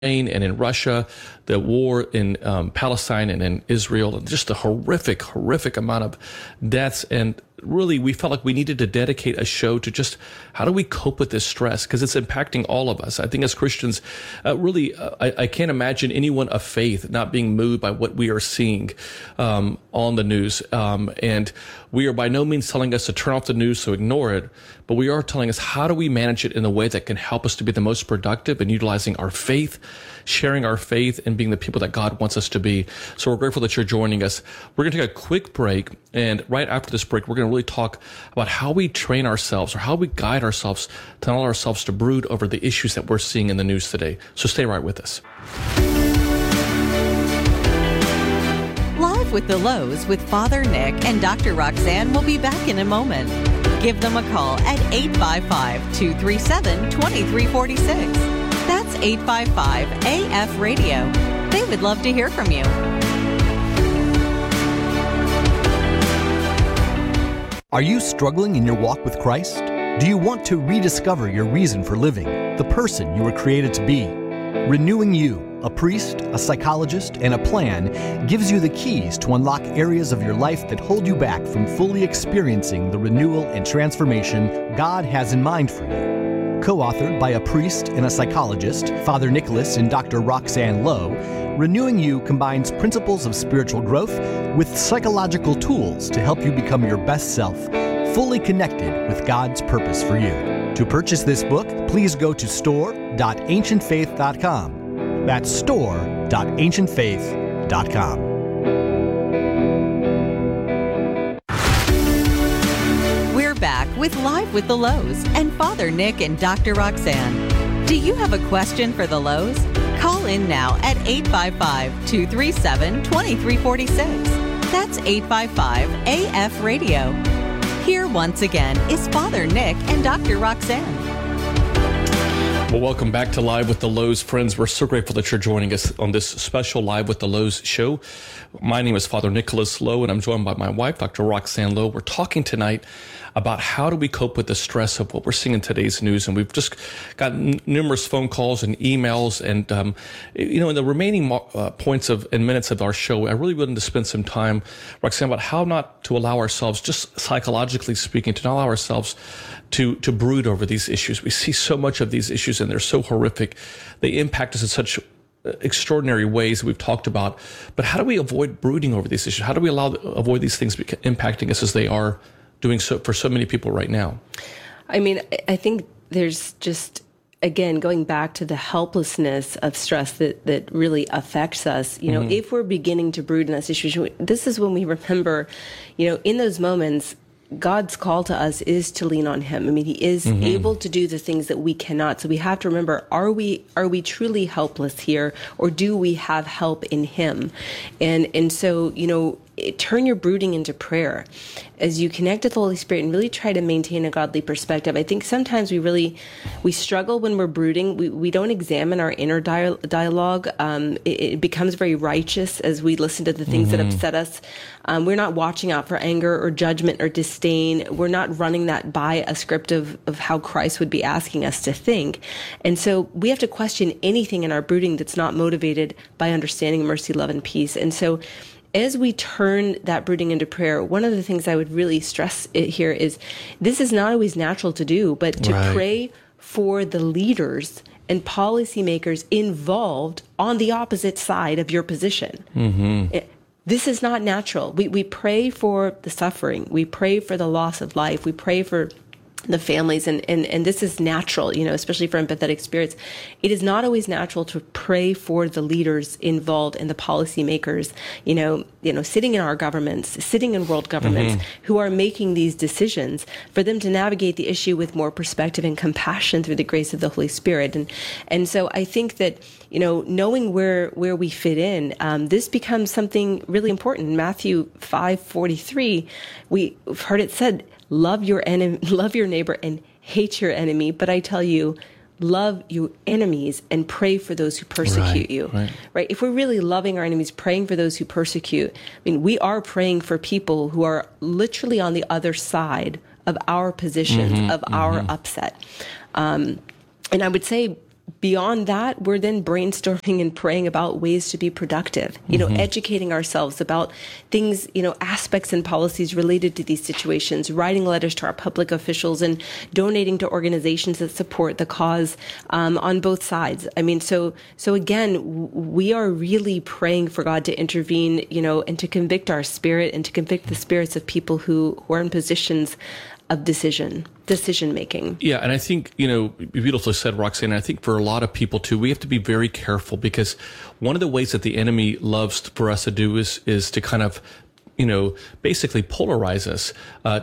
and in Russia, the war in Palestine and in Israel, and just the horrific amount of deaths. And really, we felt like we needed to dedicate a show to just how do we cope with this stress, because it's impacting all of us. I think as Christians, I can't imagine anyone of faith not being moved by what we are seeing on the news. And we are by no means telling us to turn off the news, so ignore it, but we are telling us how do we manage it in a way that can help us to be the most productive and utilizing our faith, sharing our faith, and being the people that God wants us to be. So we're grateful that you're joining us. We're going to take a quick break, and right after this break, we're going to really talk about how we train ourselves or how we guide ourselves to allow ourselves to brood over the issues that we're seeing in the news today. So stay right with us. Live with the Lows with Father Nick and Dr. Roxanne will be back in a moment. Give them a call at 855-237-2346. That's 855-AF-RADIO. They would love to hear from you. Are you struggling in your walk with Christ? Do you want to rediscover your reason for living, the person you were created to be? Renewing You, a priest, a psychologist, and a plan gives you the keys to unlock areas of your life that hold you back from fully experiencing the renewal and transformation God has in mind for you. Co-authored by a priest and a psychologist, Father Nicholas and Dr. Roxanne Lowe, Renewing You combines principles of spiritual growth with psychological tools to help you become your best self, fully connected with God's purpose for you. To purchase this book, please go to store.ancientfaith.com. That's store.ancientfaith.com. Back with Live with the Lows and Father Nick and Dr. Roxanne. Do you have a question for the Lows? Call in now at 855-237-2346. That's 855-AF-RADIO. Here once again is Father Nick and Dr. Roxanne. Well, welcome back to Live with the Lows, friends. We're so grateful that you're joining us on this special Live with the Lows show. My name is Father Nicholas Lowe, and I'm joined by my wife, Dr. Roxanne Lowe. We're talking tonight about how do we cope with the stress of what we're seeing in today's news. And we've just got numerous phone calls and emails. And, in the remaining points and minutes of our show, I really wanted to spend some time, Roxanne, about how not to allow ourselves, just psychologically speaking, to not allow ourselves to brood over these issues. We see so much of these issues, and they're so horrific. They impact us in such extraordinary ways that we've talked about. But how do we avoid brooding over these issues? How do we avoid these things impacting us as they are doing so for so many people right now? I mean, I think there's just, again, going back to the helplessness of stress that really affects us. If we're beginning to brood in that situation, this is when we remember, in those moments, God's call to us is to lean on Him. I mean, He is able to do the things that we cannot. So we have to remember, are we truly helpless here, or do we have help in Him? And so, turn your brooding into prayer as you connect with the Holy Spirit and really try to maintain a godly perspective. I think sometimes we struggle when we're brooding. We don't examine our inner dialogue. It becomes very righteous as we listen to the things that upset us. We're not watching out for anger or judgment or disdain. We're not running that by a script of how Christ would be asking us to think. And so we have to question anything in our brooding that's not motivated by understanding, mercy, love, and peace. And so as we turn that brooding into prayer, one of the things I would really stress here is this is not always natural to do, but to pray for the leaders and policymakers involved on the opposite side of your position. This is not natural. We pray for the suffering. We pray for the loss of life. We pray for the families, and this is natural, especially for empathetic spirits. It is not always natural to pray for the leaders involved and the policymakers, sitting in our governments, sitting in world governments, who are making these decisions, for them to navigate the issue with more perspective and compassion through the grace of the Holy Spirit. And so I think that, knowing where we fit in, this becomes something really important. In Matthew 5:43, we've heard it said, love your neighbor and hate your enemy. But I tell you, love your enemies and pray for those who persecute you. Right? If we're really loving our enemies, praying for those who persecute, we are praying for people who are literally on the other side of our positions, of our upset. And I would say, beyond that, we're then brainstorming and praying about ways to be productive, educating ourselves about things, aspects and policies related to these situations, writing letters to our public officials and donating to organizations that support the cause on both sides. I mean, so again, we are really praying for God to intervene, and to convict our spirit and to convict the spirits of people who are in positions of decision making. Yeah, and I think, you beautifully said, Roxanne. I think for a lot of people too, we have to be very careful, because one of the ways that the enemy loves for us to do is to kind of, basically polarize us,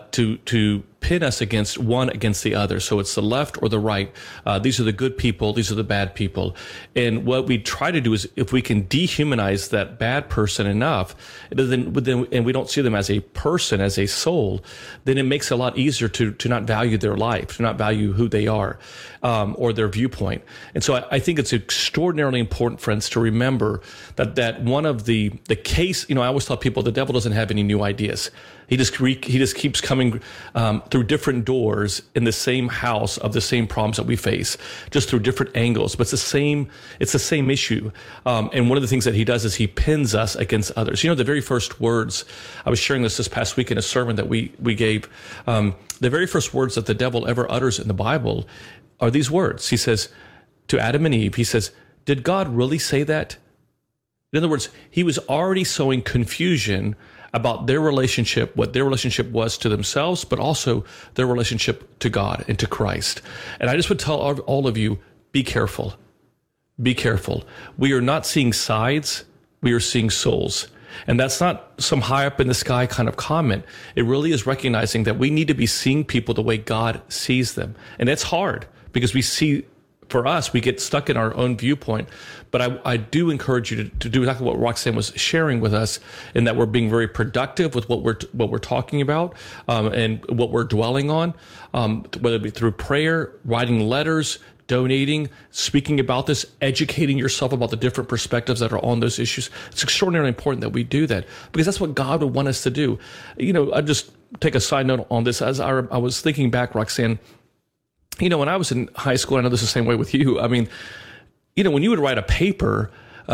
to pin us against the other. So it's the left or the right. These are the good people. These are the bad people. And what we try to do is, if we can dehumanize that bad person enough, then and we don't see them as a person, as a soul, then it makes it a lot easier to not value their life, to not value who they are, or their viewpoint. And so I think it's extraordinarily important, friends, to remember that one of the case, I always tell people the devil doesn't have any new ideas. He just keeps coming through different doors in the same house of the same problems that we face, just through different angles. But it's the same issue. And one of the things that he does is he pins us against others. The very first words, I was sharing this past week in a sermon that we gave, the very first words that the devil ever utters in the Bible are these words. He says to Adam and Eve, he says, "Did God really say that?" In other words, he was already sowing confusion about their relationship, what their relationship was to themselves, but also their relationship to God and to Christ. And I just would tell all of you, be careful. Be careful. We are not seeing sides. We are seeing souls. And that's not some high up in the sky kind of comment. It really is recognizing that we need to be seeing people the way God sees them. And it's hard, because for us, we get stuck in our own viewpoint. But I do encourage you to do exactly what Roxanne was sharing with us, in that we're being very productive with what we're talking about, and what we're dwelling on, whether it be through prayer, writing letters, donating, speaking about this, educating yourself about the different perspectives that are on those issues. It's extraordinarily important that we do that, because that's what God would want us to do. I just take a side note on this. As I was thinking back, Roxanne, when I was in high school, I know this is the same way with you. I mean, when you would write a paper,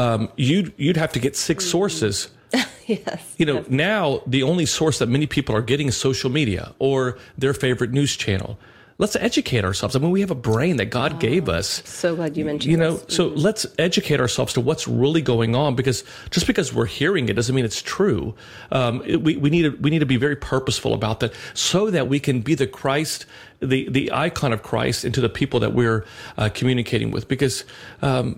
you'd have to get 6 sources. Yes. Now the only source that many people are getting is social media or their favorite news channel. Let's educate ourselves. I mean, we have a brain that God gave us. So glad you mentioned this. So let's educate ourselves to what's really going on, because just because we're hearing it doesn't mean it's true. We need to be very purposeful about that, so that we can be the Christ, the icon of Christ, into the people that we're communicating with. Because I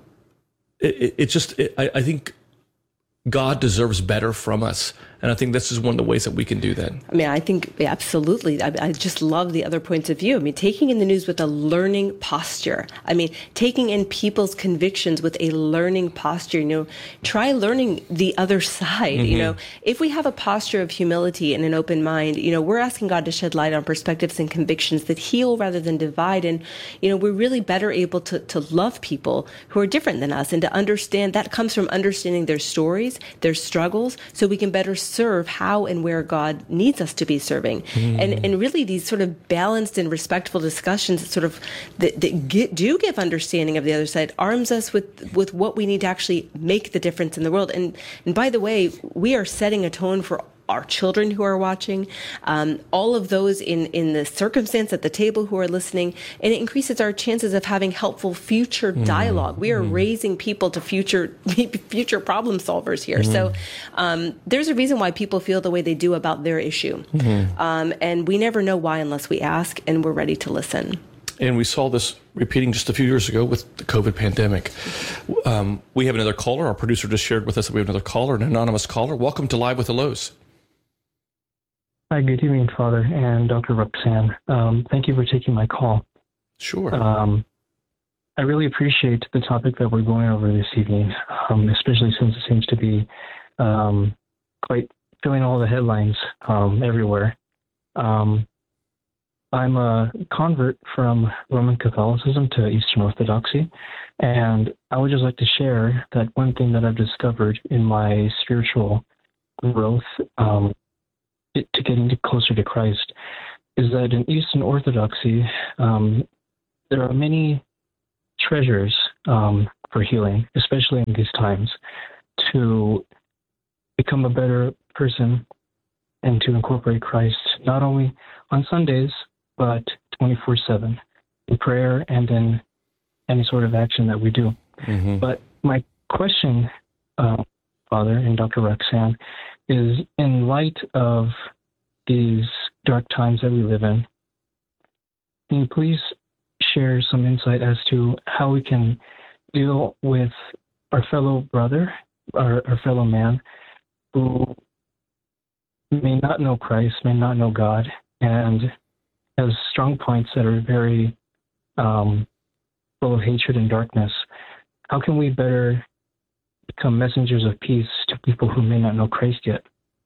think God deserves better from us. And I think this is one of the ways that we can do that. I mean, I think absolutely. I just love the other points of view. I mean, taking in the news with a learning posture. I mean, taking in people's convictions with a learning posture. Try learning the other side. Mm-hmm. If we have a posture of humility and an open mind, we're asking God to shed light on perspectives and convictions that heal rather than divide. And, we're really better able to love people who are different than us, and to understand. That comes from understanding their stories, their struggles, so we can better serve how and where God needs us to be serving. And really these sort of balanced and respectful discussions that do give understanding of the other side, arms us with what we need to actually make the difference in the world. And by the way, we are setting a tone for our children who are watching, all of those in the circumstance at the table who are listening, and it increases our chances of having helpful future dialogue. We are raising people to future problem solvers here. So there's a reason why people feel the way they do about their issue. And we never know why unless we ask and we're ready to listen. And we saw this repeating just a few years ago with the COVID pandemic. We have another caller. Our producer just shared with us that we have another caller, an anonymous caller. Welcome to Live with the Lows. Hi, good evening, Father and Dr. Roxanne. Thank you for taking my call. Sure. I really appreciate the topic that we're going over this evening, especially since it seems to be quite filling all the headlines everywhere. I'm a convert from Roman Catholicism to Eastern Orthodoxy, and I would just like to share that one thing that I've discovered in my spiritual growth to getting closer to Christ is that in Eastern Orthodoxy, there are many treasures for healing, especially in these times, to become a better person and to incorporate Christ not only on Sundays, but 24/7 in prayer and in any sort of action that we do. Mm-hmm. But my question, Father and Dr. Roxanne, is in light of these dark times that we live in, can you please share some insight as to how we can deal with our fellow brother, our fellow man, who may not know Christ, may not know God, and has strong points that are very full of hatred and darkness? How can we better become messengers of peace to people who may not know Christ yet?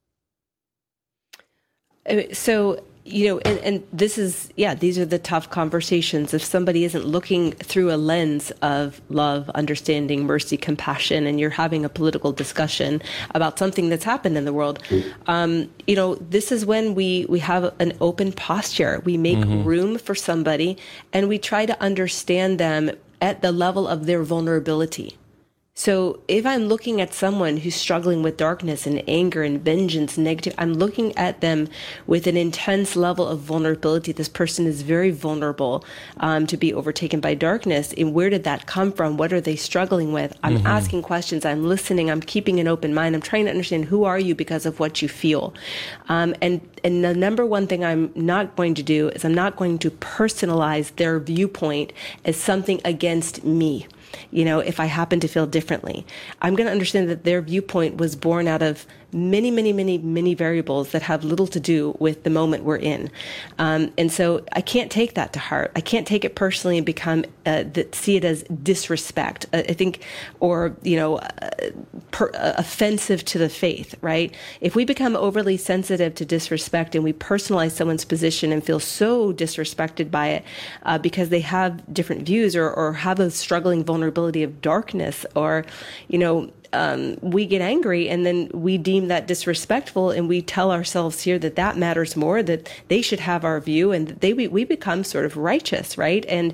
So, and this is, these are the tough conversations. If somebody isn't looking through a lens of love, understanding, mercy, compassion, and you're having a political discussion about something that's happened in the world, this is when we have an open posture. We make room for somebody, and we try to understand them at the level of their vulnerability. So if I'm looking at someone who's struggling with darkness and anger and vengeance, negative, I'm looking at them with an intense level of vulnerability. This person is very vulnerable to be overtaken by darkness. And where did that come from? What are they struggling with? I'm asking questions. I'm listening. I'm keeping an open mind. I'm trying to understand, who are you because of what you feel? And the number one thing I'm not going to do is I'm not going to personalize their viewpoint as something against me. If I happen to feel differently, I'm going to understand that their viewpoint was born out of many variables that have little to do with the moment we're in. And so I can't take that to heart. I can't take it personally and become, see it as disrespect, I think, or, offensive to the faith, right? If we become overly sensitive to disrespect and we personalize someone's position and feel so disrespected by it because they have different views or have a struggling vulnerability of darkness, or, we get angry and then we deem that disrespectful, and we tell ourselves here that matters more, that they should have our view, and that we become sort of righteous, right? And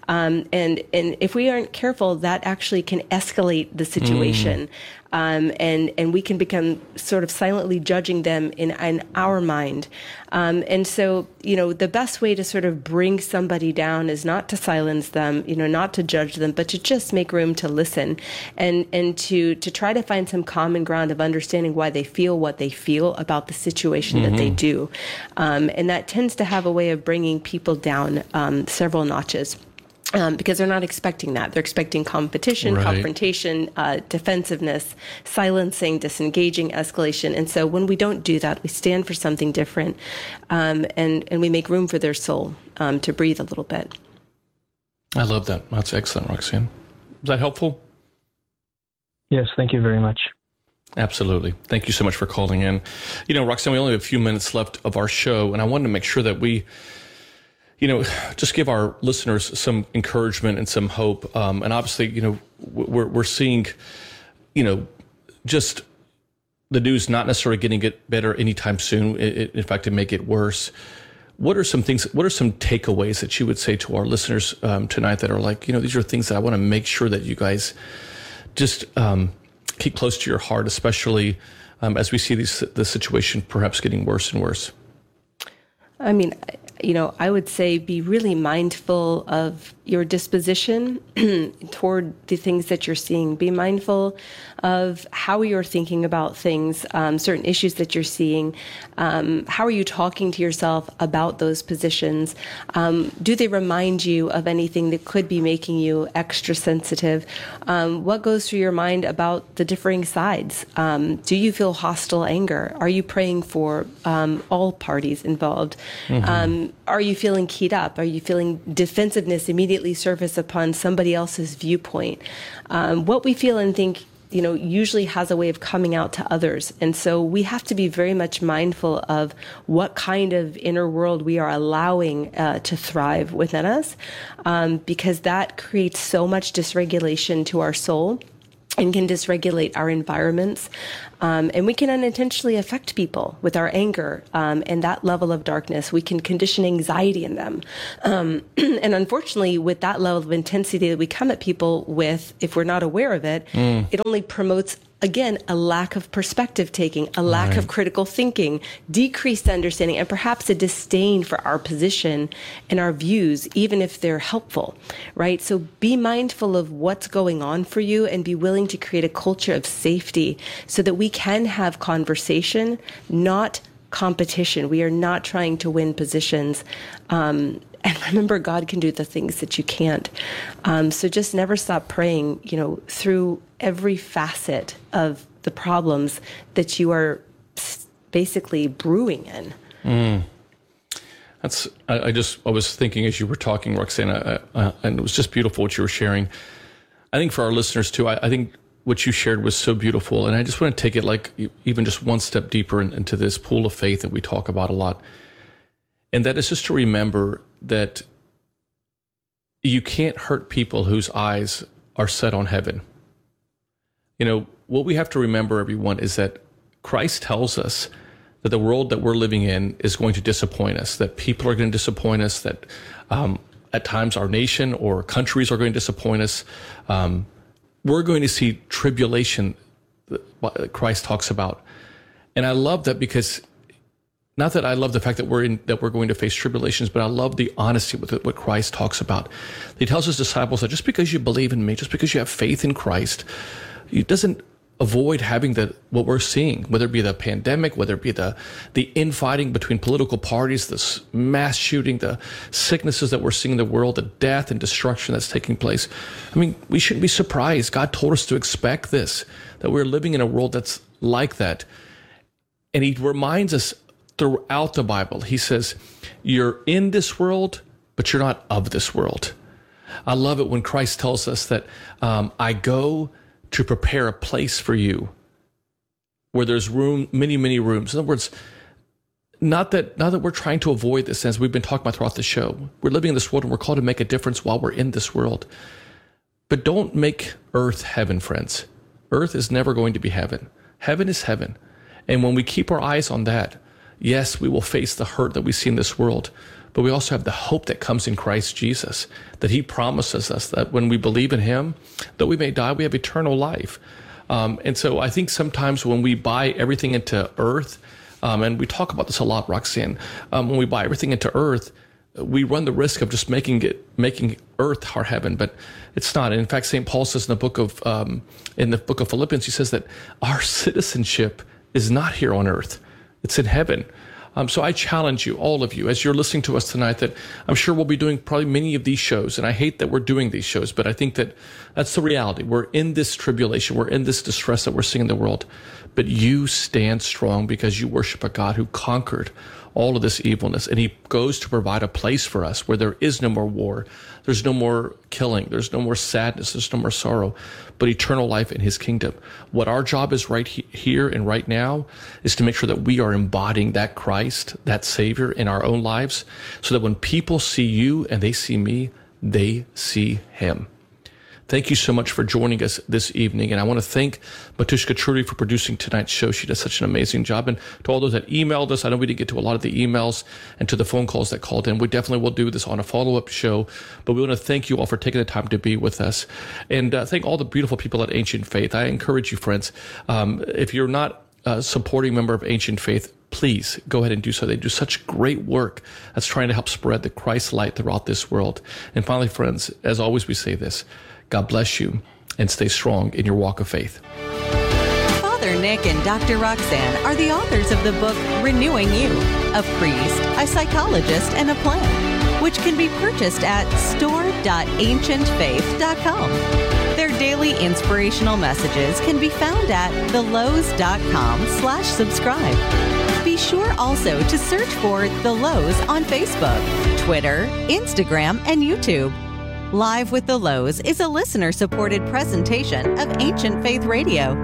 if we aren't careful, that actually can escalate the situation. And we can become sort of silently judging them in our mind. And so, the best way to sort of bring somebody down is not to silence them, not to judge them, but to just make room to listen and to try to find some common ground of understanding why they feel what they feel about the situation that they do. And that tends to have a way of bringing people down several notches. Because they're not expecting that. They're expecting competition, confrontation, defensiveness, silencing, disengaging, escalation. And so when we don't do that, we stand for something different, and we make room for their soul to breathe a little bit. I love that. That's excellent, Roxanne. Is that helpful? Yes, thank you very much. Absolutely. Thank you so much for calling in. Roxanne, we only have a few minutes left of our show, and I wanted to make sure that we just give our listeners some encouragement and some hope. And obviously, we're seeing, just the news not necessarily getting it better anytime soon. In fact, it may get worse. What are some takeaways that you would say to our listeners tonight that are like, these are things that I want to make sure that you guys just keep close to your heart, especially as we see the situation perhaps getting worse and worse? I mean, I would say be really mindful of your disposition toward the things that you're seeing. Be mindful of how you're thinking about things, certain issues that you're seeing. How are you talking to yourself about those positions? Do they remind you of anything that could be making you extra sensitive? What goes through your mind about the differing sides? Do you feel hostile anger? Are you praying for all parties involved? Are you feeling keyed up? Are you feeling defensiveness immediately surface upon somebody else's viewpoint? What we feel and think, usually has a way of coming out to others. And so we have to be very much mindful of what kind of inner world we are allowing to thrive within us, because that creates so much dysregulation to our soul. and can dysregulate our environments. And we can unintentionally affect people with our anger and that level of darkness. We can condition anxiety in them. And unfortunately, with that level of intensity that we come at people with, if we're not aware of it, it only promotes, again, a lack of perspective taking, a lack of critical thinking, decreased understanding, and perhaps a disdain for our position and our views, even if they're helpful, right? So be mindful of what's going on for you and be willing to create a culture of safety so that we can have conversation, not competition. We are not trying to win positions. And remember, God can do the things that you can't. So just never stop praying, through every facet of the problems that you are basically brewing in. I was thinking as you were talking, Roxanne, and it was just beautiful what you were sharing. I think for our listeners too, I think what you shared was so beautiful. And I just want to take it like even just one step deeper into this pool of faith that we talk about a lot. And that is just to remember that you can't hurt people whose eyes are set on heaven. What we have to remember, everyone, is that Christ tells us that the world that we're living in is going to disappoint us, that people are going to disappoint us, that at times our nation or countries are going to disappoint us. We're going to see tribulation that Christ talks about. And I love that because not that I love the fact that we're going to face tribulations, but I love the honesty with what Christ talks about. He tells his disciples that just because you believe in me, just because you have faith in Christ, it doesn't avoid having what we're seeing, whether it be the pandemic, whether it be the infighting between political parties, the mass shooting, the sicknesses that we're seeing in the world, the death and destruction that's taking place. I mean, we shouldn't be surprised. God told us to expect this, that we're living in a world that's like that. And he reminds us throughout the Bible, he says, you're in this world, but you're not of this world. I love it when Christ tells us that I go to prepare a place for you where there's room, many, many rooms. In other words, not that we're trying to avoid this, as we've been talking about throughout the show. We're living in this world and we're called to make a difference while we're in this world. But don't make earth heaven, friends. Earth is never going to be heaven. Heaven is heaven. And when we keep our eyes on that, yes, we will face the hurt that we see in this world, but we also have the hope that comes in Christ Jesus, that he promises us that when we believe in him, though we may die, we have eternal life. And so I think sometimes when we buy everything into earth, and we talk about this a lot, Roxanne, when we buy everything into earth, we run the risk of just making earth our heaven, but it's not. And in fact, St. Paul says in the book of Philippians, he says that our citizenship is not here on earth. It's in heaven. So I challenge you, all of you, as you're listening to us tonight, that I'm sure we'll be doing probably many of these shows. And I hate that we're doing these shows, but I think that that's the reality. We're in this tribulation. We're in this distress that we're seeing in the world. But you stand strong because you worship a God who conquered all of this evilness. And he goes to provide a place for us where there is no more war. There's no more killing. There's no more sadness. There's no more sorrow, but eternal life in his kingdom. What our job is right here and right now is to make sure that we are embodying that Christ, that Savior in our own lives, so that when people see you and they see me, they see him. Thank you so much for joining us this evening. And I want to thank Matushka Trudy for producing tonight's show. She does such an amazing job. And to all those that emailed us, I know we didn't get to a lot of the emails and to the phone calls that called in. We definitely will do this on a follow-up show. But we want to thank you all for taking the time to be with us. And thank all the beautiful people at Ancient Faith. I encourage you, friends, if you're not a supporting member of Ancient Faith, please go ahead and do so. They do such great work that's trying to help spread the Christ light throughout this world. And finally, friends, as always, we say this: God bless you and stay strong in your walk of faith. Father Nick and Dr. Roxanne are the authors of the book Renewing You, a priest, a psychologist, and a plan, which can be purchased at store.ancientfaith.com. Their daily inspirational messages can be found at thelowe's.com/subscribe. Be sure also to search for The Lowe's on Facebook, Twitter, Instagram, and YouTube. Live with the Lowe's is a listener-supported presentation of Ancient Faith Radio.